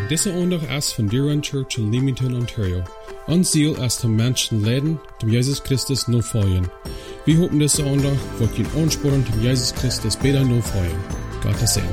Deze aandag is van Deerrun Church in Leamington, Ontario. Ons ziel is om mensen leiden, om Jezus Christus navolgen. We hopen deze aandag wordt je aansporen om Jezus Christus beter navolgen. Gottes Segen.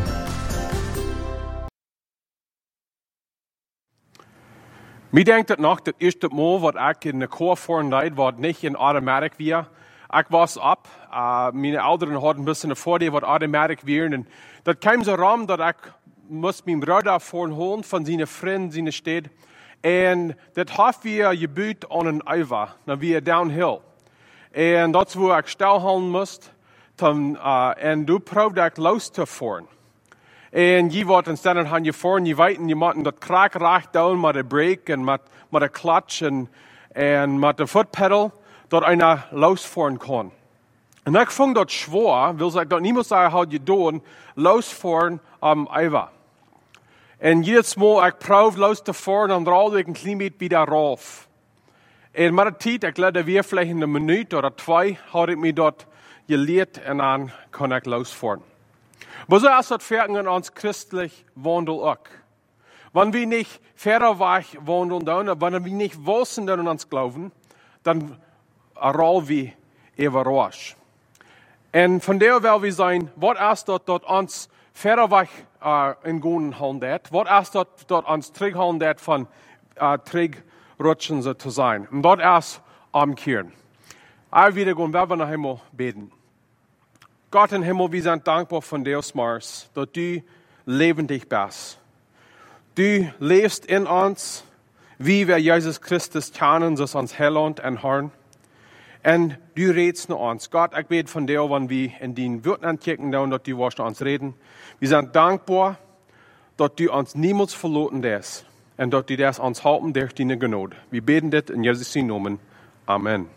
Ik denk dat nog, dat eerste Mal, wat ik in de koor vorm deed, wat niet in automatic weer. Ik was op, mijn ouderen hadden een beetje een voordeel wat automatic weer. En dat kwam zo ram dat ik moest mijn broer voorholen van zijn vriend, zijn stad. En dat had weer gebeurd aan een uiver, dan weer downhill. En dat is waar ik stilhouden moest. En toen probeerde ik los te voeren. En je wordt instead aan je voeren, je weet, je moet dat krak recht doen met de brake en met de clutch en met de footpedal, dat einer losvoeren kan. En ik vond dat schwer, wil zeggen dat niemand zei, hoe je doen, losvoeren am uiver. En jedes Mal, ik probeerde los te voeren, dan rolde ik een klein beetje wieder rauf. En met de tijd, ik leerde weer vielleicht een minuut of twee, had ik me dat geleerd en dan kon ik losvoeren. Maar so ist das werken in uns christlich Wandel auch. Wenn wir nicht verder weg wandeln, wenn wir nicht wissen in uns glauben, dann rollen wir überrasch. Und von der will wir sein, was ist dort uns verder weg in gehen handelt, was ist dort uns zurückhandelt von zurückrutschen so zu sein. Und dort ist umkehren. All wieder gehen wir nach Himmel beten. Gott im Himmel, wir sind dankbar von dir, Mars, dass du lebendig bist. Du lebst in uns, wie wir Jesus Christus kennen, das uns Heiland und Herrn. Und du redest nach uns. Gott, ich bete von dir, wenn wir in den Wörtern ankicken, dass du wirst uns reden. Wir sind dankbar, dass du uns niemals verloren hast und dass du das uns halten durch deine Gnade. Wir beten das in Jesus' Namen. Amen.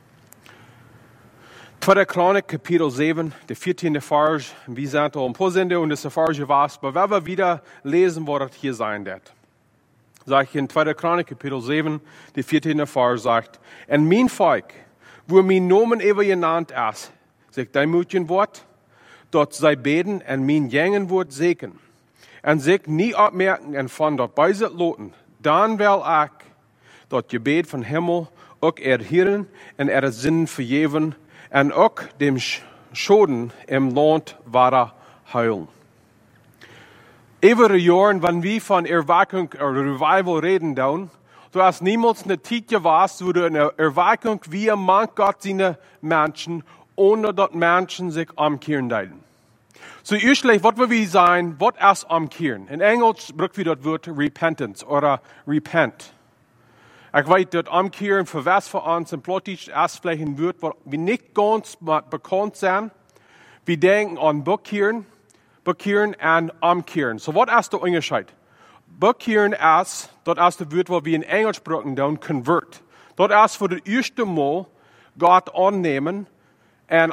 2. Chronik, Kapitel 7, der 14. Vers. Wir sind ein paar Sende und das Vers was, aber wenn wir wieder lesen, wo das hier sein wird. Sag ich in 2. Chronik, Kapitel 7, der 14. Vers sagt, en mein Volk, wo mein Namen ever genannt ist, sagt dein Mütchen Wort, dort sei beten en mein Jängen Wort segen. En sich nie abmerken en von dort beiset loten, dann will ich dort Gebet von Himmel auch erhören en Sinn vergeben, en ook dem Schoden im Land wahrer heilen. Iedere Jahr, wenn wir von Erweckung oder Revival reden, du hast niemals eine Zeit gewasst, wo du eine Erweckung wie man Gott seine Menschen, ohne dass Menschen sich umkehren deuten. So, erstlich, was will wir sein, was ist umkehren? In Englisch brauchen wir das Wort Repentance oder Repent. Ich weiß, dass umkehren für was für uns in Plottisch erst vielleicht ein Wort, was wir nicht ganz bekannt sind. Wir denken an bekehren und umkehren. So, was ist der Unterschied? Bekehren ist, das Wort, was wir in Englisch sprechen, convert. Das ist für das erste Mal Gott annehmen